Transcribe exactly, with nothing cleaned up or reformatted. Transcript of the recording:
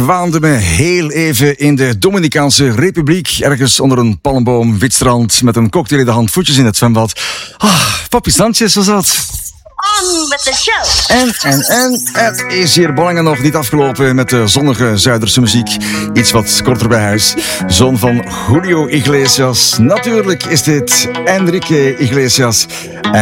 waande me heel even in de Dominicaanse Republiek, ergens onder een palmboom, wit strand, met een cocktail in de hand, voetjes in het zwembad. Ah, Papi Sanchez was dat. On with the show. En, en, en, het is hier belangen nog niet afgelopen met de zonnige Zuiderse muziek. Iets wat korter bij huis. Zoon van Julio Iglesias. Natuurlijk is dit Enrique Iglesias.